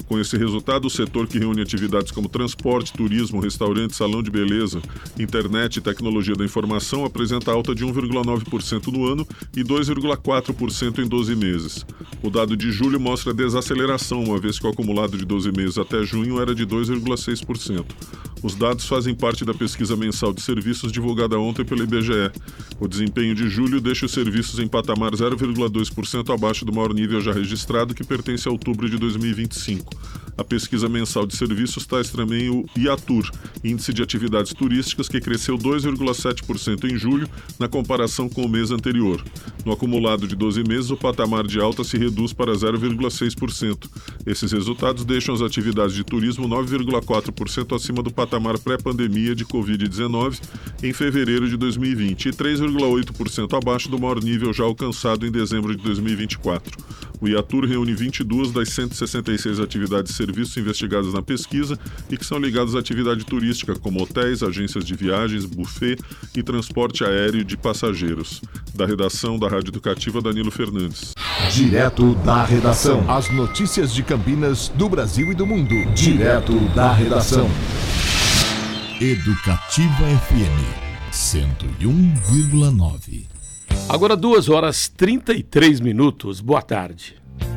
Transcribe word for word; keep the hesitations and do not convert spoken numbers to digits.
Com esse resultado, o setor que reúne atividades como transporte, turismo, restaurante, salão de beleza, internet e tecnologia da informação apresenta alta de um vírgula nove por cento no ano e dois vírgula quatro por cento em doze meses. O dado de julho mostra desaceleração, uma vez que o acumulado de doze meses até junho era de dois vírgula seis por cento. Os dados fazem parte da pesquisa mensal de serviços divulgada ontem pelo I B G E. O desempenho de julho deixa os serviços em patamar zero vírgula dois por cento abaixo do maior nível já registrado, que pertence a outubro de dois mil e vinte e cinco. A pesquisa mensal de serviços traz também o IATUR, Índice de Atividades Turísticas, que cresceu dois vírgula sete por cento em julho, na comparação com o mês anterior. No acumulado de doze meses, o patamar de alta se reduz para zero vírgula seis por cento. Esses resultados deixam as atividades de turismo nove vírgula quatro por cento acima do patamar pré-pandemia de covid dezenove em fevereiro de dois mil e vinte e três vírgula oito por cento abaixo do maior nível já alcançado em dezembro de dois mil e vinte e quatro. O IATUR reúne vinte e duas das cento e sessenta e seis atividades de serviços investigadas na pesquisa e que são ligadas à atividade turística, como hotéis, agências de viagens, buffet e transporte aéreo de passageiros. Da redação da Rádio Educativa, Danilo Fernandes. Direto da redação. As notícias de Campinas, do Brasil e do mundo. Direto da redação. Educativa F M cento e um vírgula nove. Agora duas horas e trinta e três minutos. Boa tarde.